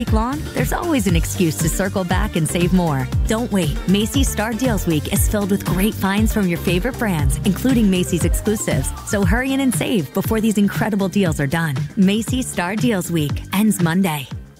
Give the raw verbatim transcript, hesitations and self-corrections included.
long, there's always an excuse to circle back and save more. Don't wait. Macy's Star Deals Week is filled with great finds from your favorite brands, including Macy's exclusives. So hurry in and save before these incredible deals are done. Macy's Star Deals Week ends Monday.